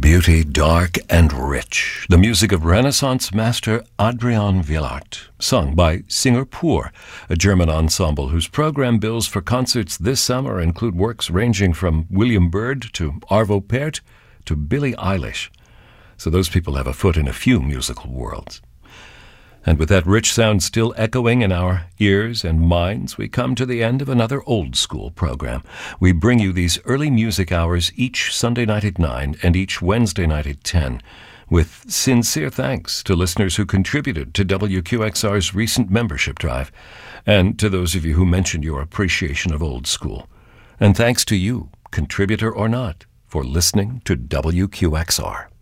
Beauty, dark and rich. The music of Renaissance master Adrian Willaert, sung by Singer Pur, a German ensemble whose program bills for concerts this summer include works ranging from William Byrd to Arvo Pärt to Billie Eilish. So those people have a foot in a few musical worlds. And with that rich sound still echoing in our ears and minds, we come to the end of another old school program. We bring you these early music hours each Sunday night at 9 and each Wednesday night at 10, with sincere thanks to listeners who contributed to WQXR's recent membership drive, and to those of you who mentioned your appreciation of old school. And thanks to you, contributor or not, for listening to WQXR.